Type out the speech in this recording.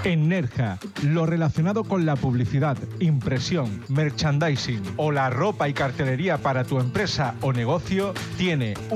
En Nerja, lo relacionado con la publicidad, impresión, merchandising o la ropa y cartelería para tu empresa o negocio tiene